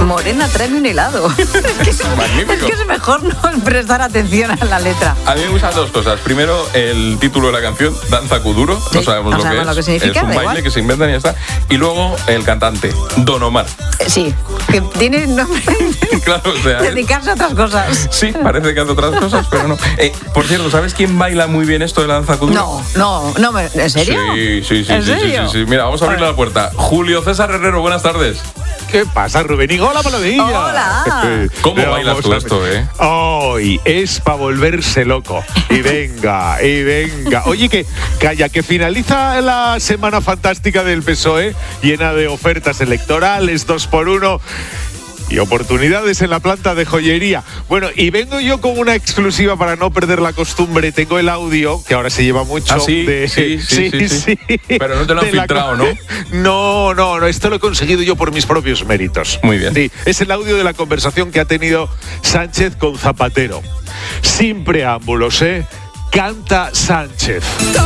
Morena, tráeme un helado. Es que es mejor no prestar atención a la letra. A mí me gustan dos cosas. Primero, el título de la canción, Danza Kuduro. Sí, no sabemos lo que significa. Es un baile igual que se inventan y ya está. Y luego, el cantante, Don Omar. Sí, que tiene nombre Claro, o sea, dedicarse a otras cosas. Sí, parece que hace otras cosas, pero no. Por cierto, ¿sabes quién baila muy bien esto de la danza kuduro? No, ¿en serio? Sí. ¿En serio? Sí. Mira, vamos a abrirle la puerta. Julio César Herrero, buenas tardes. ¿Qué pasa, Rubenín? ¡Hola, Maravilla! ¡Hola! ¿Cómo bailas tú esto, Hoy es para volverse loco. Y venga. Oye, que finaliza la semana fantástica del PSOE, llena de ofertas electorales, 2x1... y oportunidades en la planta de joyería. Bueno, y vengo yo con una exclusiva para no perder la costumbre. Tengo el audio, que ahora se lleva mucho. ¿Ah, sí? Sí. Pero no te lo han filtrado, ¿no? No, esto lo he conseguido yo por mis propios méritos. Muy bien. Sí, es el audio de la conversación que ha tenido Sánchez con Zapatero. Sin preámbulos, canta Sánchez.